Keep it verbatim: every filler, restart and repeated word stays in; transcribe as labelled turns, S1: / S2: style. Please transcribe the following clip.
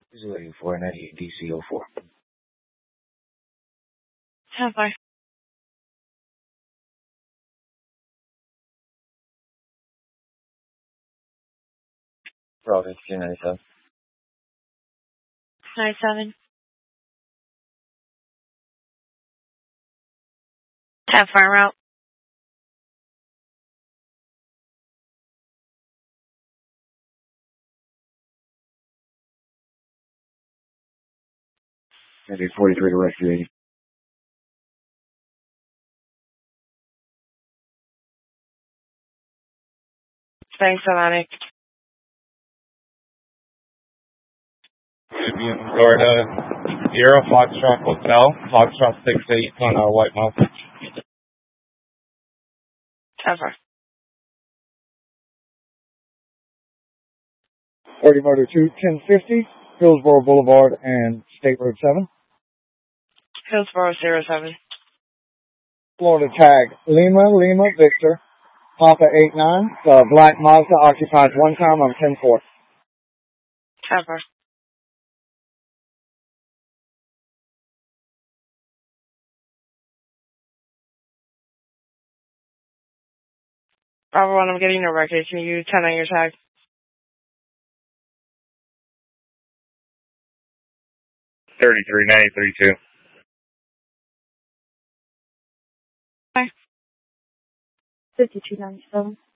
S1: Waiting for an D C oh four.
S2: ten five.
S1: Bravo, two ninety-seven.
S2: ninety-seven. ten five route.
S1: Maybe forty-three to rescue eighty.
S2: Thanks, Atlantic.
S3: Florida, Zero Foxtrot Hotel, Foxtrot six eight on our White Mountain.
S2: ten five.
S4: forty Motor two, ten fifty, Hillsborough Boulevard and State Road seven.
S2: Hillsborough zero seven.
S4: Florida tag, Lima, Lima, Victor, Papa eight nine, the black Mazda occupies one time on ten four.
S2: ten five. Bravo one, I'm getting a record. Can you ten on your tag?
S3: thirty-three ninety-three two.
S2: fifty-two ninety-seven.